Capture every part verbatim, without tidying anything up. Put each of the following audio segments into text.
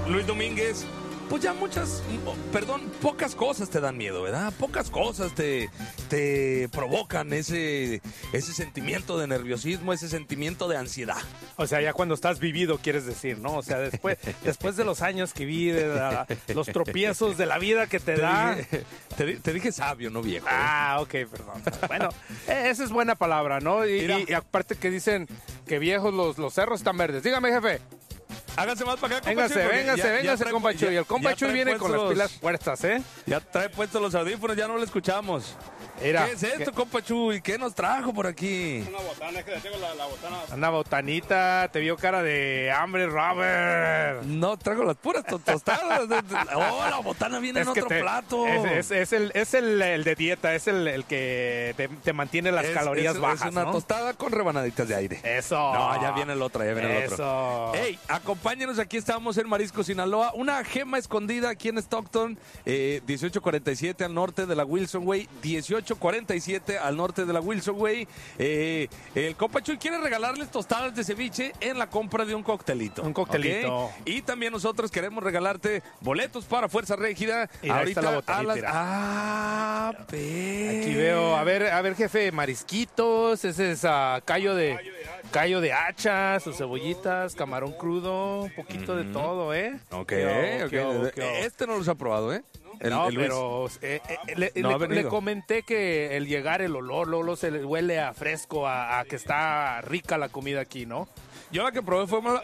Luis Domínguez. Pues ya muchas, perdón, pocas cosas te dan miedo, ¿verdad? Pocas cosas te, te provocan ese, ese sentimiento de nerviosismo, ese sentimiento de ansiedad. O sea, ya cuando estás vivido, quieres decir, ¿no? O sea, después, después de los años que vives, la, los tropiezos de la vida que te, te da. Dije, te, te dije sabio, no viejo. ¿eh? Ah, ok, perdón. Bueno, esa es buena palabra, ¿no? Y, y, y aparte que dicen que viejos los, los cerros están verdes. Dígame, jefe. Háganse más para acá, véngase, compa Chuy, véngase, ya, véngase, ya compa Chuy. El compa Chuy viene con las los, pilas puestas, ¿eh? Ya trae puestos los audífonos, ya no lo escuchamos. Mira, ¿qué es esto, ¿qué? compa Chuy? ¿Qué nos trajo por aquí? Una botana, es que le tengo la, la botana. Una botanita, te vio cara de hambre, Robert. No, traigo las puras to tostadas. Oh, la botana viene es en otro te, plato. Es, es, es, el, es el, el de dieta, es el, el que te, te mantiene las es, calorías es, bajas, Es una ¿no? tostada con rebanaditas de aire. Eso. No, ya viene el otro, ya viene Eso. el otro. Ey, acompáñenos, aquí estamos en Marisco, Sinaloa. Una gema escondida aquí en Stockton, eh, dieciocho cuarenta y siete al norte de la Wilson Way, dieciocho cuarenta y siete al norte de la Wilson Way. Eh, el compa Chuy quiere regalarles tostadas de ceviche en la compra de un coctelito. Un coctelito. ¿Okay? Y también nosotros queremos regalarte boletos para Fuerza Régida. Y ahorita está la botanita, a las... mira. Ah, pe... Aquí veo, a ver, a ver, jefe, marisquitos, ese es uh, callo de callo de hacha, sus cebollitas, camarón crudo, un poquito mm-hmm. de todo, ¿eh? Ok, ¿Qué, ok. qué, qué, este no los ha probado, ¿eh? El, no, el pero eh, eh, le, no le, le comenté que el llegar el olor, luego se le huele a fresco, a, a que está rica la comida aquí, ¿no? Yo la que probé fue... Mala...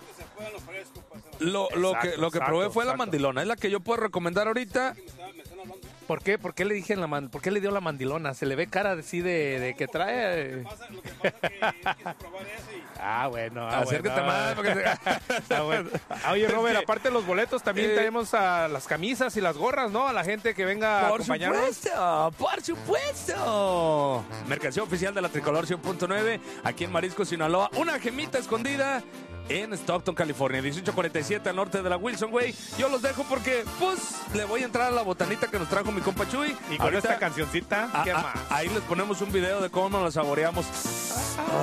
Lo, lo que lo que exacto, probé fue exacto. la mandilona, es la que yo puedo recomendar ahorita. ¿Por qué? ¿Por qué le dije la man... ¿Por qué le dio la mandilona? Se le ve cara así de, de que trae. Lo que pasa, lo que pasa es que yo quise probar ese y... Ah, bueno. Ah, acércate bueno. más. Porque se... ah, bueno. Oye, Robert, aparte de los boletos, también eh... tenemos a las camisas y las gorras, ¿no? A la gente que venga por a acompañarnos. Por supuesto, por supuesto. Mercancía oficial de la Tricolor cien punto nueve, aquí en Marisco, Sinaloa. Una gemita escondida en Stockton, California, dieciocho cuarenta y siete al norte de la Wilson Way. Yo los dejo porque, pues, le voy a entrar a la botanita que nos trajo mi compa Chuy. Y con ahorita, esta cancioncita, a, ¿qué a, más? Ahí les ponemos un video de cómo nos la saboreamos.